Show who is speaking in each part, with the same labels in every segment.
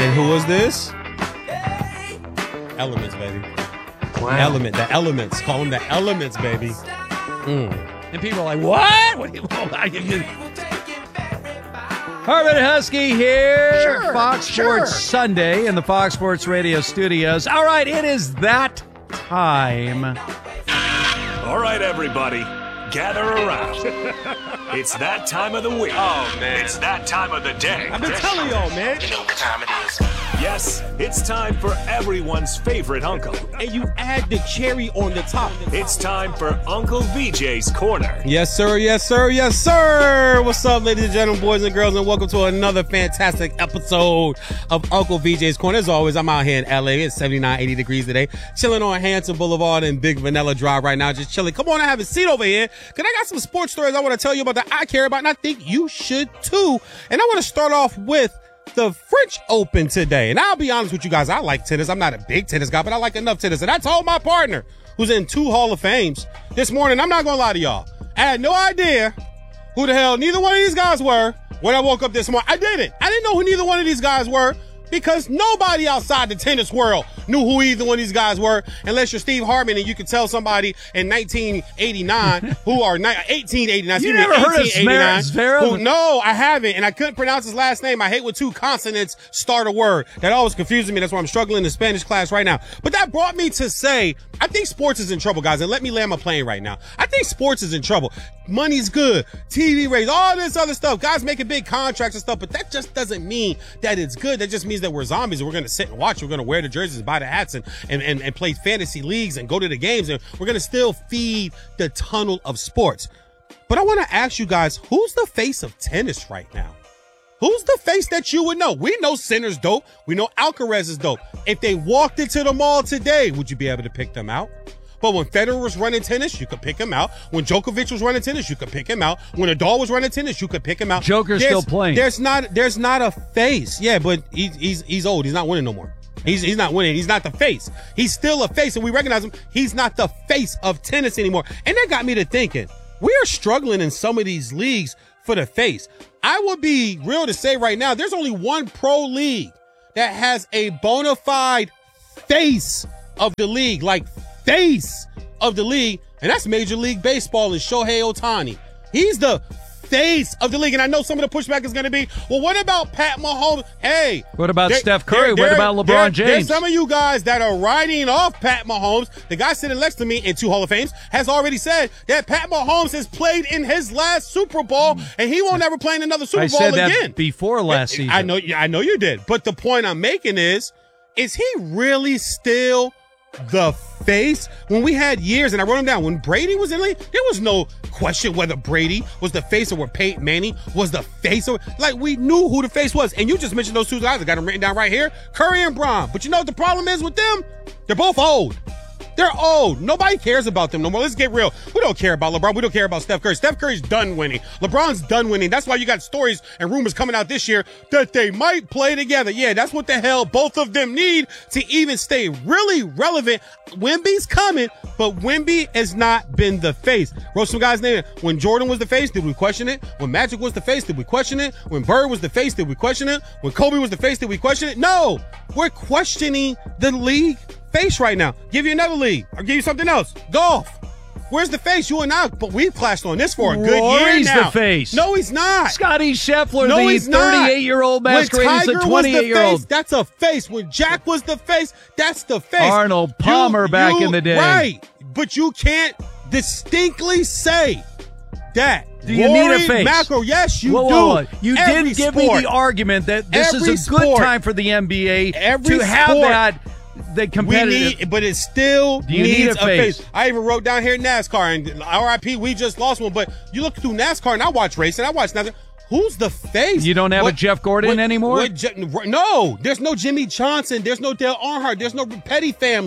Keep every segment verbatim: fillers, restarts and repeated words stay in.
Speaker 1: And who was this? Elements, baby.
Speaker 2: Wow.
Speaker 1: Element, the Elements. Call them the Elements, baby. Mm.
Speaker 3: And people are like, what? What do you Harmon Husky here.
Speaker 2: Sure,
Speaker 3: Fox
Speaker 2: sure.
Speaker 3: Sports Sunday in the Fox Sports Radio studios. All right, it is that time.
Speaker 4: All right, everybody, gather around. It's that time of the week.
Speaker 5: Oh, man.
Speaker 4: It's that time of the day.
Speaker 1: I've been telling y'all, man.
Speaker 5: You know what time it is.
Speaker 4: Yes, it's time for everyone's favorite uncle.
Speaker 1: And you add the cherry on the top.
Speaker 4: It's time for Uncle V J's Corner.
Speaker 1: Yes, sir. Yes, sir. Yes, sir. What's up, ladies and gentlemen, boys and girls, and welcome to another fantastic episode of Uncle V J's Corner. As always, I'm out here in L A. It's seventy-nine, eighty degrees today. Chilling on Hanson Boulevard and Big Vanilla Drive right now. Just chilling. Come on and have a seat over here, because I got some sports stories I want to tell you about that I care about, and I think you should too. And I want to start off with the French Open today. And I'll be honest with you guys, I like tennis. I'm not a big tennis guy, but I like enough tennis. And I told my partner, who's in two Hall of Fames this morning, I'm not going to lie to y'all, I had no idea who the hell neither one of these guys were when I woke up this morning. I didn't. I didn't know who neither one of these guys were, because nobody outside the tennis world knew who either one of these guys were, unless you're Steve Hartman and you can tell somebody in nineteen eighty-nine who are ni- eighteen eighty-nine.
Speaker 3: You
Speaker 1: excuse
Speaker 3: never
Speaker 1: me,
Speaker 3: heard of
Speaker 1: eighteen eighty-nine,
Speaker 3: Zverev?
Speaker 1: who- No, I haven't, and I couldn't pronounce his last name. I hate when two consonants start a word. That always confuses me. That's why I'm struggling in Spanish class right now. But that brought me to say, I think sports is in trouble, guys, and let me land my plane right now. I think sports is in trouble. Money's good, T V rates, all this other stuff. Guys making big contracts and stuff, but that just doesn't mean that it's good. That just means that we're zombies and we're going to sit and watch. We're going to wear the jerseys, buy the hats, and, and, and, and play fantasy leagues and go to the games, and we're going to still feed the tunnel of sports. But I want to ask you guys, who's the face of tennis right now? Who's the face that you would know? We know Sinner's dope. We know Alcaraz is dope. If they walked into the mall today, would you be able to pick them out? But when Federer was running tennis, you could pick him out. When Djokovic was running tennis, you could pick him out. When Nadal was running tennis, you could pick him out.
Speaker 3: Joker's
Speaker 1: There's-
Speaker 3: still playing.
Speaker 1: There's not, there's not a face. Yeah, but he, he's he's old. He's not winning no more. He's he's not winning. He's not the face. He's still a face, and we recognize him. He's not the face of tennis anymore. And that got me to thinking, we are struggling in some of these leagues for the face. I would be real to say right now, there's only one pro league that has a bona fide face of the league, like face of the league, and that's Major League Baseball and Shohei Ohtani. He's the face of the league, and I know some of the pushback is going to be, well, what about Pat Mahomes? Hey.
Speaker 3: What about
Speaker 1: there-
Speaker 3: Steph Curry?
Speaker 1: there-
Speaker 3: What about LeBron
Speaker 1: there-
Speaker 3: James?
Speaker 1: There's some of you guys that are riding off Pat Mahomes. The guy sitting next to me in two Hall of Fames has already said that Pat Mahomes has played in his last Super Bowl, and he won't ever play in another Super
Speaker 3: I
Speaker 1: Bowl
Speaker 3: said that
Speaker 1: again.
Speaker 3: before last season.
Speaker 1: I know, I know you did. But the point I'm making is, is he really still the face? When we had years, and I wrote them down, when Brady was in the league, there was no question whether Brady was the face or where Peyton Manning was the face. Or, like, we knew who the face was. And you just mentioned those two guys. I got them written down right here, Curry and Bron. But you know what the problem is with them? They're both old. They're old. Nobody cares about them no more. Let's get real. We don't care about LeBron. We don't care about Steph Curry. Steph Curry's done winning. LeBron's done winning. That's why you got stories and rumors coming out this year that they might play together. Yeah, that's what the hell both of them need to even stay really relevant. Wemby's coming, but Wemby has not been the face. Wrote some guys' name. When Jordan was the face, did we question it? When Magic was the face, did we question it? When Bird was the face, did we question it? When Kobe was the face, did we question it? No, we're questioning the league face right now. Give you another league. I'll give you something else. Golf. Where's the face? You and I, but we've clashed on this for a good year
Speaker 3: Rory's
Speaker 1: now.
Speaker 3: the face.
Speaker 1: No, he's not.
Speaker 3: Scotty Scheffler,
Speaker 1: No,
Speaker 3: the
Speaker 1: he's not.
Speaker 3: thirty-eight-year-old masquerading as
Speaker 1: When
Speaker 3: a
Speaker 1: Tiger was the
Speaker 3: twenty-eight-year-old.
Speaker 1: face, that's a face. When Jack was the face, that's the face.
Speaker 3: Arnold Palmer back in the day.
Speaker 1: Right. But you can't distinctly say that.
Speaker 3: Do you need a
Speaker 1: Rory
Speaker 3: face?
Speaker 1: McIlroy, yes, you
Speaker 3: whoa,
Speaker 1: do.
Speaker 3: whoa, whoa. You
Speaker 1: Every
Speaker 3: did give
Speaker 1: sport.
Speaker 3: me the argument that this
Speaker 1: Every
Speaker 3: is a good
Speaker 1: sport.
Speaker 3: time for the N B A
Speaker 1: Every
Speaker 3: to have
Speaker 1: sport.
Speaker 3: that the
Speaker 1: We
Speaker 3: competitive.
Speaker 1: need, but it still
Speaker 3: Do you
Speaker 1: needs
Speaker 3: need a
Speaker 1: a face?
Speaker 3: face?
Speaker 1: I even wrote down here NASCAR, and R I P, we just lost one. But you look through NASCAR, and I watch racing. I watch nothing. Who's the face?
Speaker 3: You don't have
Speaker 1: What-
Speaker 3: a Jeff Gordon
Speaker 1: what-
Speaker 3: anymore?
Speaker 1: what Je- no, there's no Jimmy Johnson. There's no Dale Earnhardt. There's no Petty family.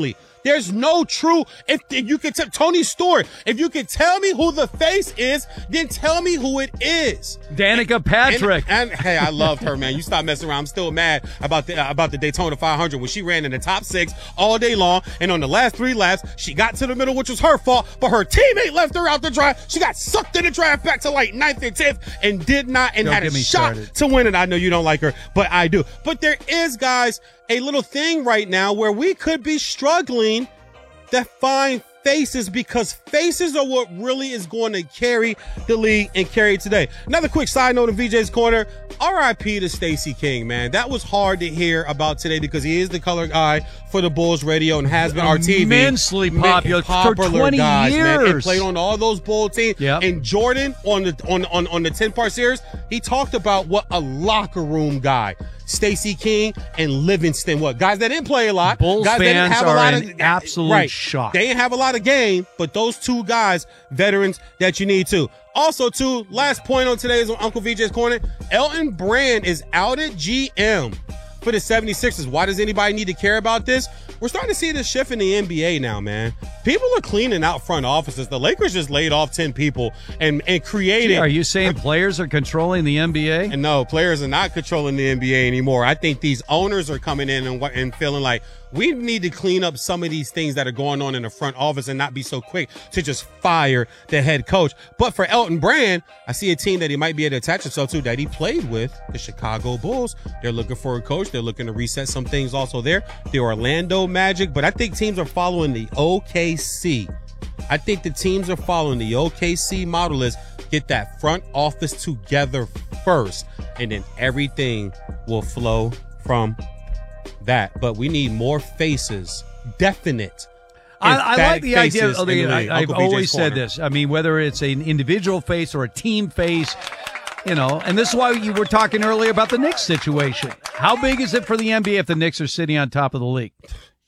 Speaker 1: There's no true, if, if you could tell, Tony Stewart, if you could tell me who the face is, then tell me who it is.
Speaker 3: Danica Patrick.
Speaker 1: And, and hey, I loved her, man. You stop messing around. I'm still mad about the, uh, about the Daytona five hundred when she ran in the top six all day long. And on the last three laps, she got to the middle, which was her fault, but her teammate left her out the drive. She got sucked in the drive back to like ninth and tenth and did not, and
Speaker 3: Don't
Speaker 1: had a
Speaker 3: get me
Speaker 1: shot
Speaker 3: started.
Speaker 1: to win it. I know you don't like her, but I do. But there is, guys, a little thing right now where we could be struggling to find faces, because faces are what really is going to carry the league and carry it today. Another quick side note in V J's Corner, R I P to Stacey King, man. That was hard to hear about today because he is the color guy for the Bulls radio and has been our T V.
Speaker 3: Immensely popular for twenty
Speaker 1: guys, man, and
Speaker 3: years.
Speaker 1: played on all those Bull teams.
Speaker 3: Yep.
Speaker 1: And Jordan on the on on on the ten-part series, he talked about what a locker room guy Stacey King and Livingston, what guys that didn't play a lot,
Speaker 3: Bulls
Speaker 1: guys that didn't
Speaker 3: fans
Speaker 1: have a
Speaker 3: are
Speaker 1: lot
Speaker 3: in
Speaker 1: of
Speaker 3: absolute
Speaker 1: right.
Speaker 3: shock.
Speaker 1: They didn't have a lot of game, but those two guys, veterans that you need to. Also, too, last point on today's on Uncle V J's Corner, Elton Brand is out at G M for the seventy-sixers. Why does anybody need to care about this? We're starting to see this shift in the N B A now, man. People are cleaning out front offices. The Lakers just laid off ten people and, and created.
Speaker 3: Gee, are you saying players are controlling the N B A?
Speaker 1: And no, players are not controlling the N B A anymore. I think these owners are coming in and, and feeling like we need to clean up some of these things that are going on in the front office and not be so quick to just fire the head coach. But for Elton Brand, I see a team that he might be able to attach himself to that he played with, the Chicago Bulls. They're looking for a coach. They're looking to reset some things also there. The Orlando Magic, but I think teams are following the O K C. I think the teams are following the O K C model is get that front office together first, and then everything will flow from that. But we need more faces, definite.
Speaker 3: I, I like the idea.
Speaker 1: faces
Speaker 3: Of,
Speaker 1: in the
Speaker 3: I,
Speaker 1: league.
Speaker 3: I've
Speaker 1: Uncle B J's
Speaker 3: always said
Speaker 1: Corner.
Speaker 3: this. I mean, whether it's an individual face or a team face, you know, and this is why you were talking earlier about the Knicks situation. How big is it for the N B A if the Knicks are sitting on top of the league?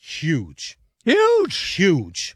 Speaker 1: Huge.
Speaker 3: Huge.
Speaker 1: Huge.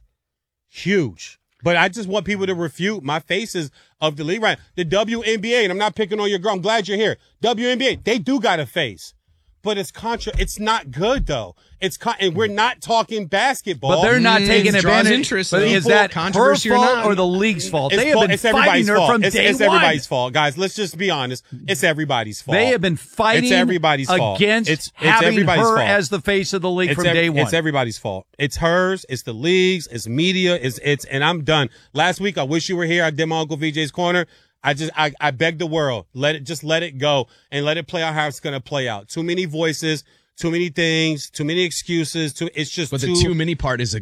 Speaker 1: Huge. But I just want people to refute my faces of the league. Right. The W N B A, and I'm not picking on your girl. I'm glad you're here. W N B A, they do got a face. But it's contra. It's not good, though. It's con- and we're not talking basketball.
Speaker 3: But they're not
Speaker 2: Mm,
Speaker 3: taking
Speaker 2: draws
Speaker 3: advantage.
Speaker 2: interest,
Speaker 3: But
Speaker 2: though.
Speaker 3: is
Speaker 2: People,
Speaker 3: that her
Speaker 2: controversy or
Speaker 3: fault
Speaker 2: not.
Speaker 3: or the league's fault?
Speaker 1: It's,
Speaker 3: They have
Speaker 1: fault-
Speaker 3: been
Speaker 1: it's everybody's
Speaker 3: fighting her
Speaker 1: fault.
Speaker 3: from
Speaker 1: it's,
Speaker 3: day
Speaker 1: it's
Speaker 3: one.
Speaker 1: everybody's fault, guys. Let's just be honest. It's everybody's fault.
Speaker 3: They have been fighting
Speaker 1: It's everybody's fault.
Speaker 3: against
Speaker 1: It's, it's
Speaker 3: having
Speaker 1: everybody's
Speaker 3: her
Speaker 1: fault.
Speaker 3: as the face of the league
Speaker 1: It's
Speaker 3: from
Speaker 1: ev-
Speaker 3: day one.
Speaker 1: It's everybody's fault. It's hers. It's the leagues. It's media. It's it's. And I'm done. Last week, I wish you were here. I did my Uncle V J's Corner. I just I I beg the world, let it just let it go and let it play out how it's gonna play out. Too many voices. Too many things, too many excuses. Too, it's just
Speaker 2: But
Speaker 1: too,
Speaker 2: the too many part is a